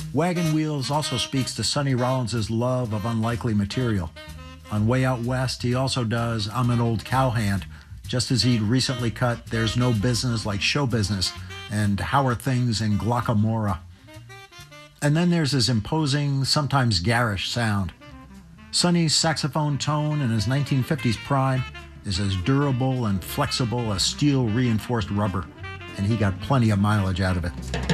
Wagon Wheels also speaks to Sonny Rollins' love of unlikely material. On Way Out West, he also does I'm an Old Cowhand, just as he'd recently cut There's No Business Like Show Business and How Are Things in Glockamora. And then there's his imposing, sometimes garish sound. Sonny's saxophone tone in his 1950s prime is as durable and flexible as steel-reinforced rubber, and he got plenty of mileage out of it.